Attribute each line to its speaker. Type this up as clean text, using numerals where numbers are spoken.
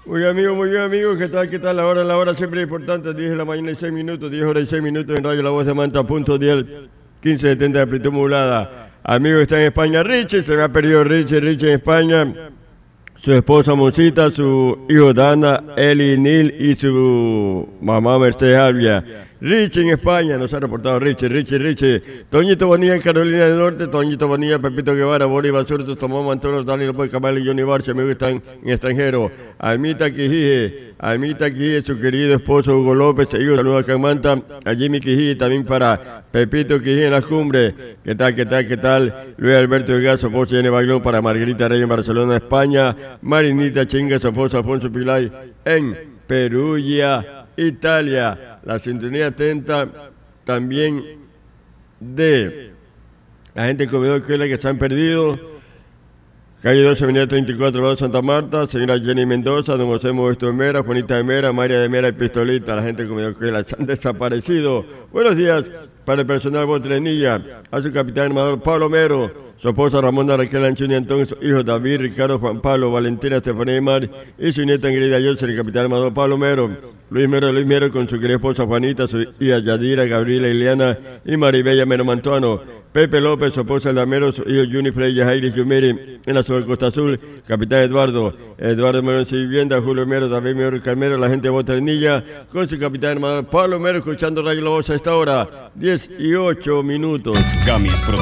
Speaker 1: Muy bien amigo, ¿qué tal? La hora siempre es importante, 10 de la mañana y 6 minutos, 10 horas y 6 minutos en Radio La Voz de Manta, punto 10, 1570 de amplitud modulada. Amigo está en España, Richie, se me ha perdido Richie en España, su esposa Monsita, su hijo Dana, Eli, Nil y su mamá Mercedes Albia. Richie en España, nos ha reportado Richie. Toñito Bonilla en Carolina del Norte, Toñito Bonilla, Pepito Guevara, Bori Basurto, Tomás Mantoro, Dani López Cabal y Johnny Barcia, amigos que están en extranjero. Almita Quijije, su querido esposo Hugo López, hijo de Nueva Camanta, a Jimmy Quijije, también para Pepito Quijije en las cumbres. ¿Qué tal? Luis Alberto Delgado, su esposa Jenny Baglón, para Margarita Rey en Barcelona, España. Marinita Chinga, su esposo Alfonso Pilay en Perugia, Italia. La sintonía atenta también de la gente de Comedor que se han perdido. Calle 12, Avenida 34, Barrio Santa Marta, señora Jenny Mendoza, don José Modesto de Mera, Juanita de Mera, María de Mera y Pistolita, la gente de Comedor que se han desaparecido. Buenos días para el personal Botrenilla, a su capitán armador Pablo Mero, su esposa Ramona Raquel Anchuni Antón, su hijo David, Ricardo, Juan Pablo, Valentina, Estefanía y Mar, y su nieta Ingrida Yolce, el capitán armador Pablo Mero, Luis Mero con su querida esposa Juanita, su hija Yadira, Gabriela, Ileana y Maribella Mero Mantuano, Pepe López, su esposa Damero, su hijo Juni Freya, Jairis Yumiri, en la Costa Azul, capitán Eduardo Mero en su vivienda, Julio Mero, David Mero, Carmelo, la gente de Botrenilla, con su capitán armador Pablo Mero, escuchando Radio La Voz a esta hora, 18 minutos.